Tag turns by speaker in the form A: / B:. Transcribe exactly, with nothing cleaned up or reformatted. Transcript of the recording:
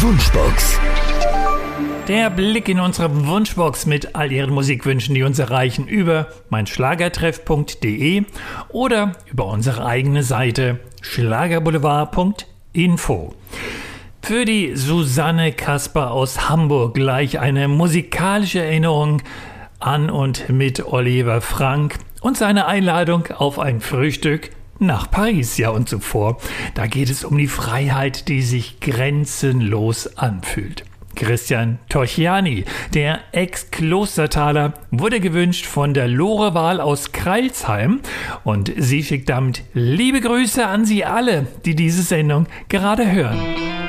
A: Wunschbox.
B: Der Blick in unsere Wunschbox mit all Ihren Musikwünschen, die uns erreichen über meinschlagertreff punkt de oder über unsere eigene Seite schlagerboulevard punkt info. Für die Susanne Kasper aus Hamburg gleich eine musikalische Erinnerung an und mit Oliver Frank und seine Einladung auf ein Frühstück nach Paris, ja und zuvor. Da geht es um die Freiheit, die sich grenzenlos anfühlt. Christian Torchiani, der Ex-Klostertaler, wurde gewünscht von der Lore Wahl aus Crailsheim und sie schickt damit liebe Grüße an Sie alle, die diese Sendung gerade hören.